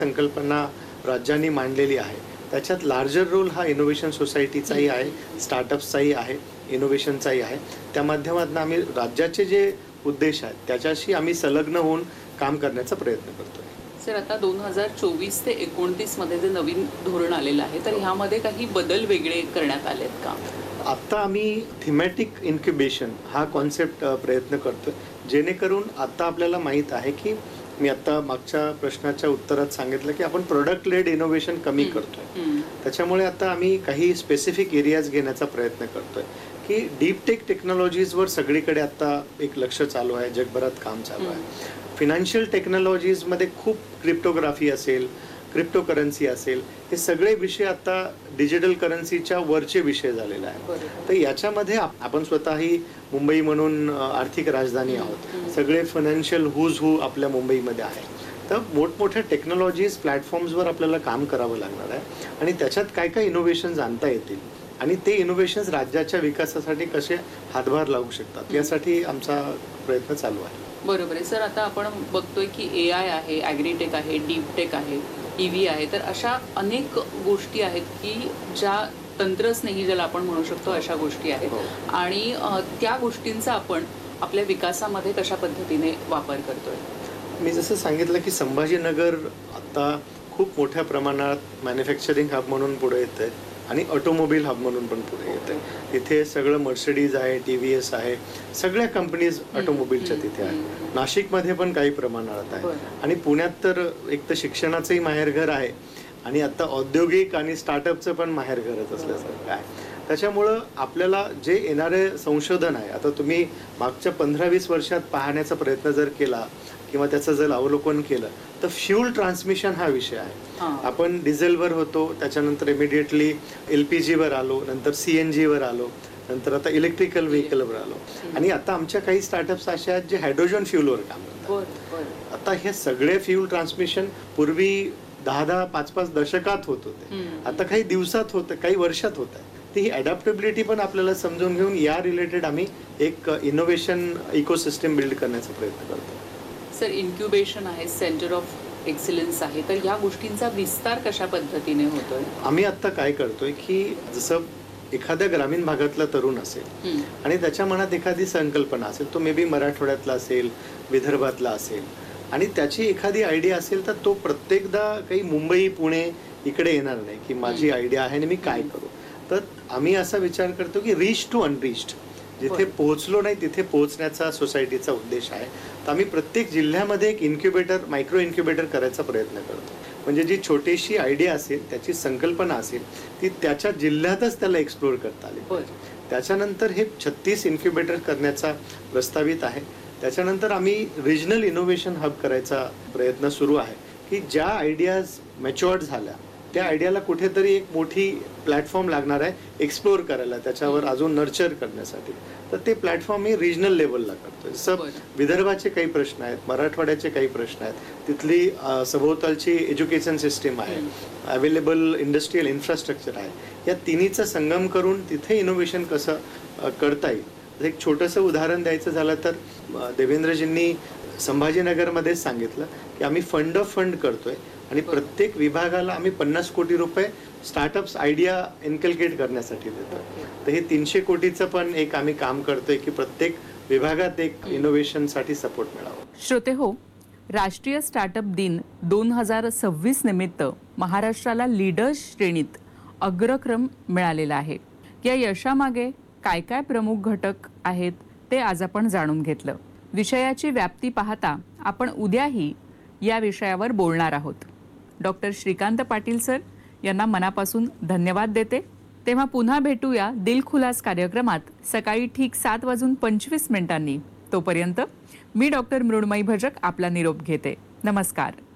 संकल्पना राज्यांनी मांडलेली आहे त्याच्यात लार्जर रोल हा इनोव्हेशन सोसायटीचाही आहे, स्टार्टअप्सचाही आहे, इनोव्हेशनचाही आहे. त्या माध्यमातून आम्ही राज्याचे जे उद्देश आहेत त्याच्याशी आम्ही संलग्न होऊन काम करण्याचा प्रयत्न करतोय. सर, आता 2024 ते 29 मध्ये जे नवीन धोरण आलेलं आहे तर ह्यामध्ये काही बदल वेगळे करण्यात आलेत का? आत्ता आम्ही थीमॅटिक इन्क्युबेशन हा कॉन्सेप्ट प्रयत्न करतोय, जेणेकरून आत्ता आपल्याला माहीत आहे की मी आत्ता मागच्या प्रश्नाच्या उत्तरात सांगितलं की आपण प्रोडक्ट लेड इनोव्हेशन कमी करतोय. त्याच्यामुळे आता आम्ही काही स्पेसिफिक एरियाज घेण्याचा प्रयत्न करतोय की डीप टेक टेक्नॉलॉजीजवर सगळीकडे आता एक लक्ष चालू आहे, जगभरात काम चालू आहे. फिनान्शियल टेक्नॉलॉजीजमध्ये खूप क्रिप्टोग्राफी असेल, क्रिप्टो करन्सी असेल, हे सगळे विषय आता डिजिटल करन्सीच्या वरचे विषय झालेले आहेत. तर याच्यामध्ये आपण स्वतःही मुंबई म्हणून आर्थिक राजधानी आहोत, सगळे फायनान्शियल हुज हू आपल्या मुंबईमध्ये आहे. तर मोठमोठ्या टेक्नॉलॉजीज प्लॅटफॉर्म्सवर आपल्याला काम करावं लागणार आहे आणि त्याच्यात काय काय इनोव्हेशन्स आणता येतील आणि ते इनोव्हेशन्स राज्याच्या विकासासाठी कसे हातभार लागू शकतात यासाठी आमचा प्रयत्न चालू आहे. बरोबर आहे सर. आता आपण बघतोय की AI आहे, ॲग्रीटेक आहे, डीप टेक आहे, EV आहे, तर अशा अनेक गोष्टी आहेत की ज्या तंत्रस्नेही ज्याला आपण म्हणू शकतो अशा गोष्टी आहेत आणि त्या गोष्टींचा आपण आपल्या विकासामध्ये कशा पद्धतीने वापर करतोय? मी जसं सांगितलं की संभाजीनगर आता खूप मोठ्या प्रमाणात मॅन्युफॅक्चरिंग हब म्हणून पुढे येत आहे आणि ऑटोमोबाईल हब म्हणून पण पुढे येत आहे. तिथे सगळं मर्सिडीज आहे, TVS आहे, सगळ्या कंपनीज ऑटोमोबाईलच्या तिथे आहे. नाशिकमध्ये पण काही प्रमाणात आहे आणि पुण्यात तर एक तर शिक्षणाचंही माहेरघर आहे आणि आता औद्योगिक आणि स्टार्टअपचं पण माहेरघरच असल्यासारखं आहे. त्याच्यामुळं आपल्याला जे येणारे संशोधन आहे, आता तुम्ही मागच्या 15-20 वर्षात पाहण्याचा प्रयत्न जर केला किंवा त्याचं जर अवलोकन केलं तर फ्यूल ट्रान्समिशन हा विषय आहे. आपण डिझेलवर होतो, त्याच्यानंतर इमिडिएटली LPGवर आलो, नंतर CNGवर आलो, नंतर आता इलेक्ट्रिकल व्हेकलवर आलो आणि आता आमच्या काही स्टार्टअप्स अशा आहेत जे हायड्रोजन फ्यूलवर काम करतात. आता हे सगळे फ्यूल ट्रान्समिशन पूर्वी 10-10, 5-5 दशकात होत होते, आता काही दिवसात होतं, काही वर्षात होत आहे. तर ही अडॅप्टेबिलिटी पण आपल्याला समजून घेऊन या रिलेटेड आम्ही एक इनोव्हेशन इकोसिस्टम बिल्ड करण्याचा प्रयत्न करतो. सर, इन्क्युबेशन आहे, सेंटर ऑफ एक्सलन्स आहे, तर ह्या गोष्टींचा विस्तार कशा पद्धतीने होतोय? आम्ही आता काय करतोय की जसं एखाद्या ग्रामीण भागातला तरुण असेल आणि त्याच्या मनात एखादी संकल्पना असेल, तो मे बी मराठवाड्यातला असेल, विदर्भातला असेल आणि त्याची एखादी आयडिया असेल, तर तो प्रत्येकदा काही मुंबई पुणे इकडे येणार नाही की माझी आयडिया आहे आणि मी काय करू. तर आम्ही असा विचार करतो की रीच टू अनरीच्ड, जिथे पोहोचलो नाही तिथे पोहोचण्याचा सोसायटीचा उद्देश आहे. तर आम्ही प्रत्येक जिल्ह्यामध्ये एक इन्क्युबेटर, मायक्रो इन्क्युबेटर करायचा प्रयत्न करतो. म्हणजे जी छोटीशी आयडिया असेल, त्याची संकल्पना असेल, ती त्याच्या जिल्ह्यातच त्याला एक्सप्लोर करता आली पाहिजे. त्याच्यानंतर हे 36 इन्क्युबेटर करण्याचा प्रस्तावित आहे. त्याच्यानंतर आम्ही रिजनल इनोव्हेशन हब करायचा प्रयत्न सुरू आहे की ज्या आयडियाज मॅच्युअर्ड झाल्या त्या आयडियाला कुठेतरी एक मोठी प्लॅटफॉर्म लागणार आहे एक्सप्लोर करायला, त्याच्यावर अजून नर्चर करण्यासाठी. तर ते प्लॅटफॉर्म मी रिजनल लेवलला करतोय. जसं विदर्भाचे काही प्रश्न आहेत, मराठवाड्याचे काही प्रश्न आहेत, तिथली सभोवतालची एज्युकेशन सिस्टीम आहे, अवेलेबल इंडस्ट्रियल इन्फ्रास्ट्रक्चर आहे, या तिन्हीचा संगम करून तिथे इनोव्हेशन कसं करता येईल. एक छोटंसं उदाहरण द्यायचं झालं तर देवेंद्रजींनी संभाजीनगरमध्येच सांगितलं की आम्ही फंड ऑफ फंड करतोय आणि प्रत्येक विभागाला आम्ही 50 कोटी रुपये स्टार्टअप्स आयडिया इन्कल्केट करण्यासाठी देतो. तर हे 300 कोटीचं पण एक आम्ही काम करतोय की प्रत्येक विभागात एक इनोव्हेशनसाठी सपोर्ट मिळावा. श्रोते हो, राष्ट्रीय स्टार्टअप दिन 2026 निमित्त महाराष्ट्राला लीडर्स श्रेणीत अग्रक्रम मिळालेला आहे. या यशामागे काय काय प्रमुख घटक आहेत ते आज आपण जाणून घेतलं. विषयाची व्याप्ती पाहता आपण उद्याही या विषयावर बोलणार आहोत. डॉक्टर श्रीकांत पाटील सर यांना मनापासून धन्यवाद देते. तेव्हा पुन्हा भेटूया दिलखुलास कार्यक्रमात सकाळी ठीक 7:25 तोपर्यंत मी डॉक्टर मृण्मयी भजक आपला निरोप घेते. नमस्कार.